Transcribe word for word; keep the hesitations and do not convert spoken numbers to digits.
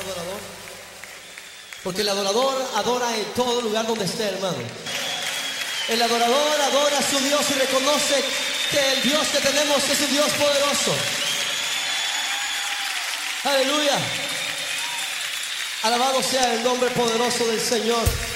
adorador? Porque el adorador adora en todo lugar donde esté, hermano. El adorador adora a su Dios y reconoce que el Dios que tenemos es un Dios poderoso. Aleluya. Alabado sea el nombre poderoso del Señor.